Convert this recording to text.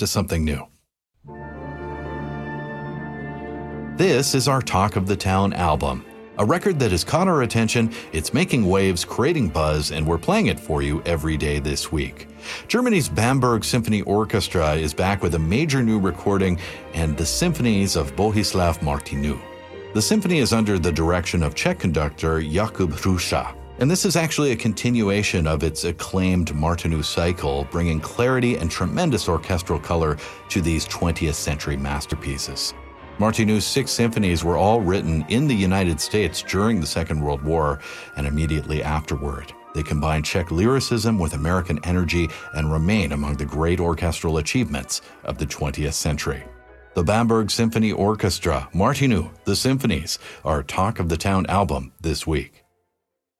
to something new. This is our Talk of the Town album, a record that has caught our attention, it's making waves, creating buzz, and we're playing it for you every day this week. Germany's Bamberg Symphony Orchestra is back with a major new recording and the symphonies of Bohuslav Martinu. The symphony is under the direction of Czech conductor Jakub Hruša, and this is actually a continuation of its acclaimed Martinu cycle, bringing clarity and tremendous orchestral color to these 20th century masterpieces. Martinu's 6 symphonies were all written in the United States during the Second World War and immediately afterward. They combine Czech lyricism with American energy and remain among the great orchestral achievements of the 20th century. The Bamberg Symphony Orchestra, Martinu, the Symphonies, our Talk of the Town album this week.